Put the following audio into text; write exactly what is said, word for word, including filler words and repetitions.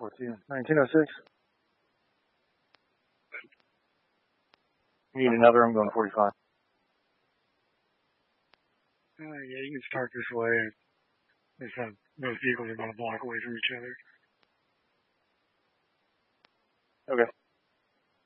fourteen. nineteen oh six. Need another, I'm going forty-five. Uh, yeah, you can start this way. And this, uh, those vehicles are going to block away from each other. Okay.